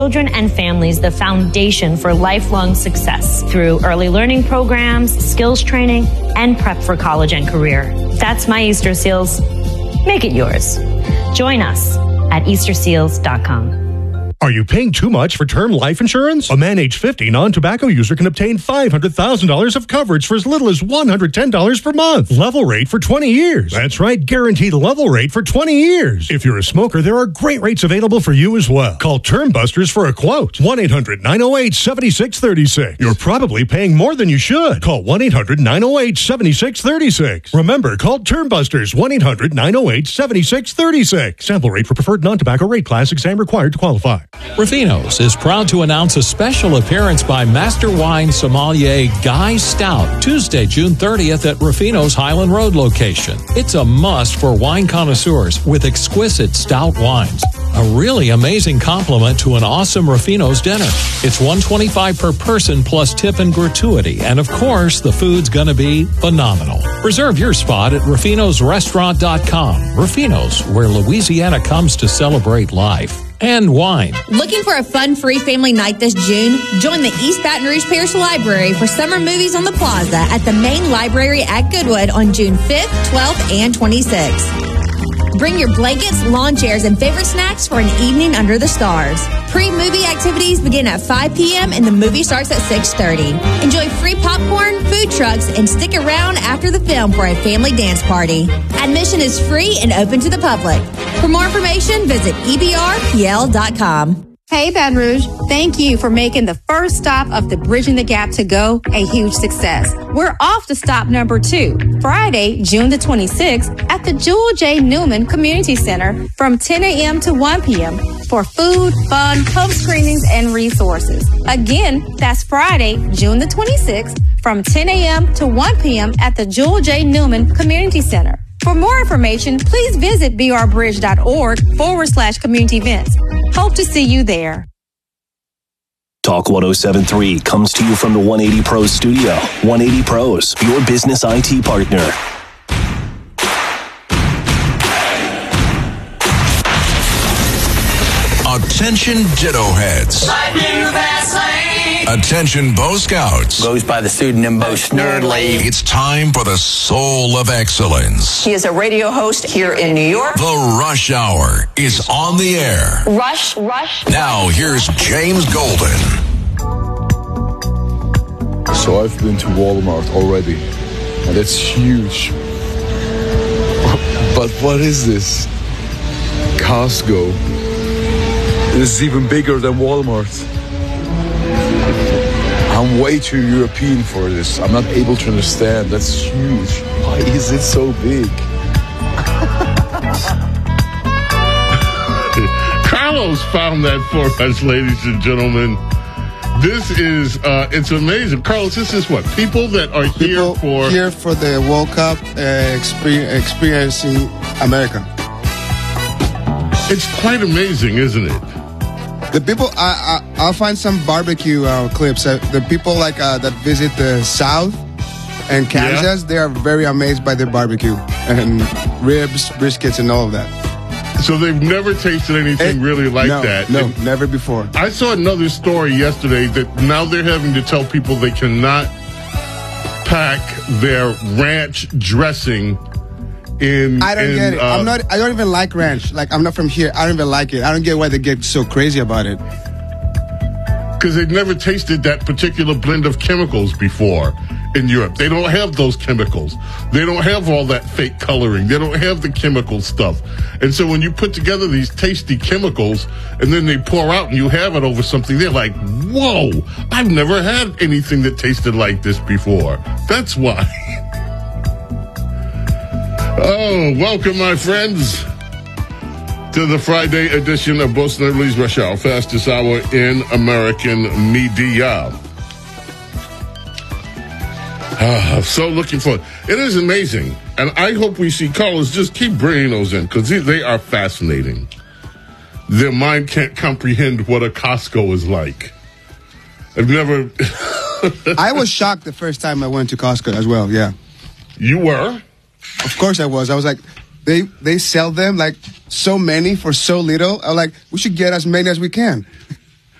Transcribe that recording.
children and families the foundation for lifelong success through early learning programs, skills training, and prep for college and career. That's my Easter Seals. Make it yours. Join us at easterseals.com. Are you paying too much for term life insurance? A man age 50 non-tobacco user can obtain $500,000 of coverage for as little as $110 per month. Level rate for 20 years. That's right, guaranteed level rate for 20 years. If you're a smoker, there are great rates available for you as well. Call Term Busters for a quote. 1-800-908-7636. You're probably paying more than you should. Call 1-800-908-7636. Remember, call Term Busters. 1-800-908-7636. Sample rate for preferred non-tobacco rate class. Exam required to qualify. Ruffino's is proud to announce a special appearance by Master Wine Sommelier Guy Stout, Tuesday, June 30th at Ruffino's Highland Road location. It's a must for wine connoisseurs with exquisite stout wines. A really amazing compliment to an awesome Ruffino's dinner. It's $125 per person plus tip and gratuity. And of course, the food's gonna be phenomenal. Reserve your spot at ruffinosrestaurant.com. Ruffino's, where Louisiana comes to celebrate life. And wine. Looking for a fun-free family night this June? Join the East Baton Rouge Parish Library for summer movies on the plaza at the main library at Goodwood on June 5th, 12th, and 26th. Bring your blankets, lawn chairs, and favorite snacks for an evening under the stars. Pre-movie activities begin at 5 p.m. and the movie starts at 6:30. Enjoy free popcorn, food trucks, and stick around after the film for a family dance party. Admission is free and open to the public. For more information, visit ebrpl.com. Hey, Baton Rouge. Thank you for making the first stop of the Bridging the Gap to Go a huge success. We're off to stop number 2, Friday, June the 26th at the Jewel J. Newman Community Center from 10 a.m. to 1 p.m. for food, fun, home screenings, and resources. Again, that's Friday, June the 26th from 10 a.m. to 1 p.m. at the Jewel J. Newman Community Center. For more information, please visit brbridge.org/community events. Hope to see you there. Talk 107.3 comes to you from the 180 Pros studio. 180 Pros, your business IT partner. Attention Ditto Heads. I knew that same. Attention Bo Scouts. Goes by the pseudonym Bo Snerdley. It's time for the Soul of Excellence. He is a radio host here in New York. The Rush Hour is on the air. Rush. Now here's James Golden. So I've been to Walmart already, and it's huge. But what is this? Costco. This is even bigger than Walmart. I'm way too European for this. I'm not able to understand. That's huge. Why is it so big? Carlos found that for us, ladies and gentlemen. This is, it's amazing. Carlos, this is what? People that are here for the World Cup experiencing America. It's quite amazing, isn't it? The people, I'll find some barbecue clips. The people that visit the South and Kansas, They are very amazed by their barbecue and ribs, briskets, and all of that. So they've never tasted anything really like that. No, never before. I saw another story yesterday that now they're having to tell people they cannot pack their ranch dressing in. I don't get it. I don't even like ranch. Like, I'm not from here. I don't even like it. I don't get why they get so crazy about it. Because they've never tasted that particular blend of chemicals before in Europe. They don't have those chemicals. They don't have all that fake coloring. They don't have the chemical stuff. And so when you put together these tasty chemicals and then they pour out and you have it over something, they're like, whoa, I've never had anything that tasted like this before. That's why. Oh, welcome, my friends, to the Friday edition of Bo Snerdley's Rush Hour, fastest hour in American media. So looking forward. It is amazing. And I hope we see callers. Just keep bringing those in because they are fascinating. Their mind can't comprehend what a Costco is like. I've never... I was shocked the first time I went to Costco as well, yeah. You were? Of course I was. I was like, they sell them like so many for so little. I was like, we should get as many as we can.